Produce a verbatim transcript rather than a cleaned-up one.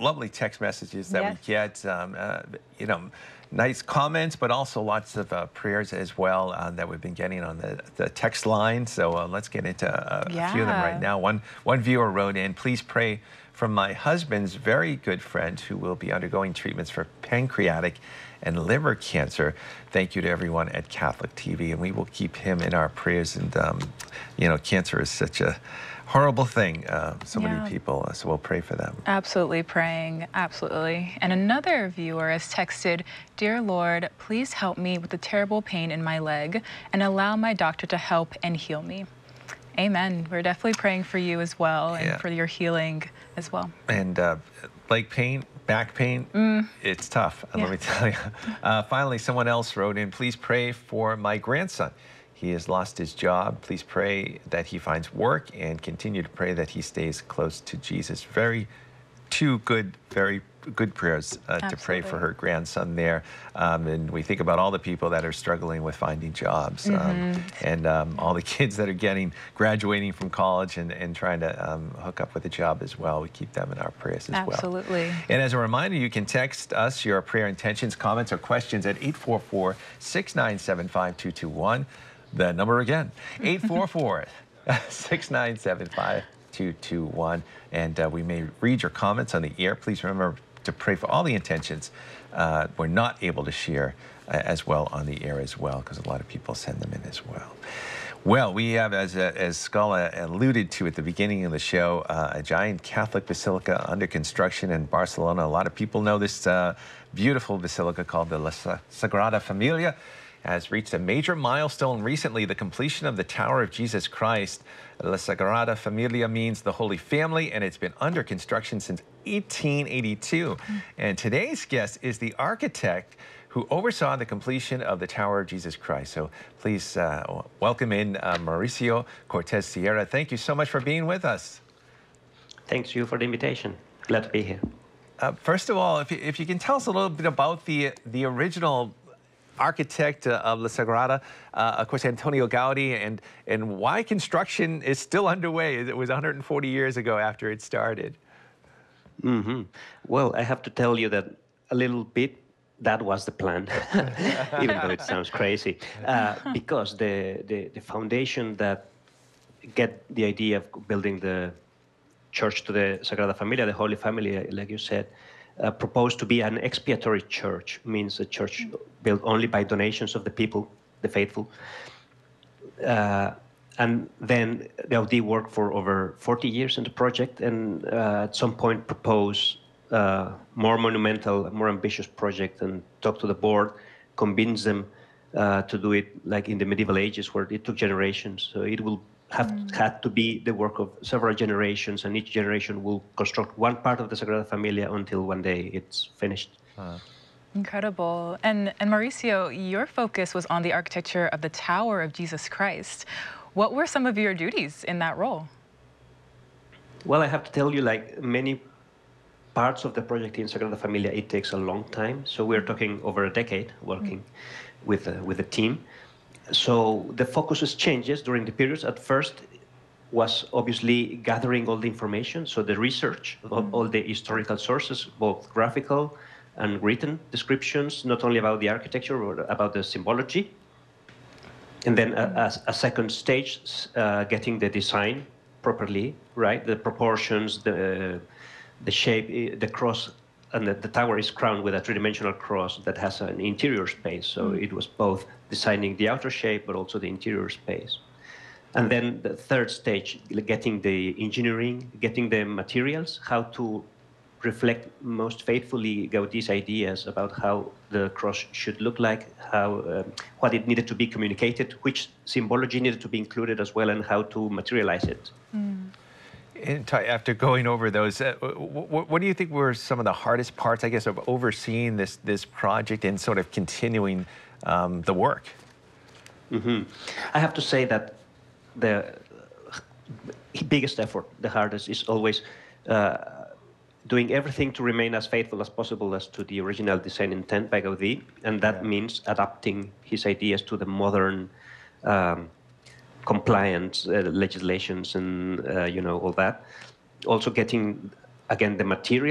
lovely text messages that Yes. we get, um, uh, you know, nice comments, but also lots of uh, prayers as well uh, that we've been getting on the, the text line. So uh, let's get into uh, a few of them right Yeah. now. One, one viewer wrote in, please pray from my husband's very good friend who will be undergoing treatments for pancreatic and liver cancer. Thank you to everyone at Catholic T V, and we will keep him in our prayers. And, um, you know, cancer is such a horrible thing, uh, so Yeah. many people, so we'll pray for them. Absolutely praying, absolutely. And another viewer has texted, Dear Lord, please help me with the terrible pain in my leg and allow my doctor to help and heal me. Amen. We're definitely praying for you as well and Yeah. for your healing as well. And uh, leg pain, back pain, Mm. it's tough, Yeah. let me tell you. Uh, finally, someone else wrote in, please pray for my grandson. He has lost his job. Please pray that he finds work and continue to pray that he stays close to Jesus. Very, two good, very good prayers uh, to pray for her grandson there. Um, and we think about all the people that are struggling with finding jobs um, Mm-hmm. and um, all the kids that are getting, graduating from college and, and trying to um, hook up with a job as well. We keep them in our prayers as well. Absolutely. And as a reminder, you can text us your prayer intentions, comments, or questions at eight four four, six nine seven, five two two one. The number again, eight four four, six nine seven, five two two one. And uh, we may read your comments on the air. Please remember to pray for all the intentions uh, we're not able to share uh, as well on the air as well, because a lot of people send them in as well. Well, we have, as, uh, as Scala alluded to at the beginning of the show, uh, a giant Catholic basilica under construction in Barcelona. A lot of people know this uh, beautiful basilica called the La Sagrada Familia has reached a major milestone recently, the completion of the Tower of Jesus Christ. La Sagrada Familia means the Holy Family, and it's been under construction since eighteen eighty-two. Mm. And today's guest is the architect who oversaw the completion of the Tower of Jesus Christ. So please uh, welcome in uh, Mauricio Cortez Sierra. Thank you so much for being with us. Thanks you for the invitation. Glad to be here. Uh, first of all, if you, if you can tell us a little bit about the, the original architect uh, of La Sagrada, uh, of course, Antonio Gaudi, and, and why construction is still underway. It was one hundred forty years ago after it started. Mm-hmm. Well, I have to tell you that a little bit that was the plan, even though it sounds crazy, uh, because the, the, the foundation that get the idea of building the church to the Sagrada Familia, the Holy Family, like you said, Uh, proposed to be an expiatory church, means a church built only by donations of the people, the faithful. Uh, and then Gaudí worked for over forty years in the project, and uh, at some point proposed uh, more monumental, more ambitious project, and talked to the board, convinced them uh, to do it like in the medieval ages, where it took generations. So it will have mm. had to be the work of several generations, and each generation will construct one part of the Sagrada Familia until one day it's finished. Uh. Incredible. And, and Mauricio, your focus was on the architecture of the Tower of Jesus Christ. What were some of your duties in that role? Well, I have to tell you, like many parts of the project in Sagrada Familia, it takes a long time. So we're talking over a decade working mm. with, uh, with a team. So the focus changes during the periods. At first was obviously gathering all the information, so the research of mm-hmm. all the historical sources, both graphical and written descriptions, not only about the architecture, but about the symbology. And then a, a, a second stage, uh, getting the design properly, right? The proportions, the, the shape, the cross, and the, the tower is crowned with a three-dimensional cross that has an interior space. So mm. it was both designing the outer shape, but also the interior space. And then the third stage, getting the engineering, getting the materials, how to reflect most faithfully Gaudí's ideas about how the cross should look like, how um, what it needed to be communicated, which symbology needed to be included as well, and how to materialize it. Mm. After going over those, uh, what, what do you think were some of the hardest parts, I guess, of overseeing this this project and sort of continuing um, the work? Mm-hmm. I have to say that the biggest effort, the hardest, is always uh, doing everything to remain as faithful as possible as to the original design intent by Gaudí, and that yeah. means adapting his ideas to the modern um, compliance uh, legislations and uh, you know all that. Also getting again the material